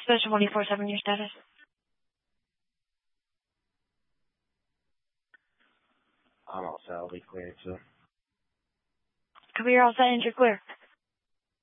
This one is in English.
Special 24/7, your status. I'm all set. I'll be clear, too. Copy, you're all set and you're clear.